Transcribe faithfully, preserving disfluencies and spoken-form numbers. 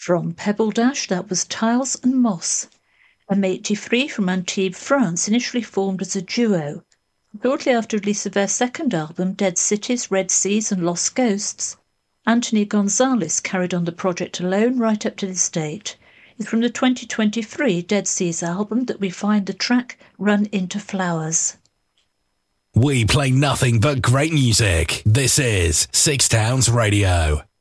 From Pebble Dash, that was Tiles and Moss. M eighty-three from Antibes, France, initially formed as a duo. Shortly after release of their second album, Dead Cities, Red Seas and Lost Ghosts, Anthony Gonzalez carried on the project alone right up to this date. It's from the twenty twenty-three Dead Seas album that we find the track Run Into Flowers. We play nothing but great music. This is Six Towns Radio.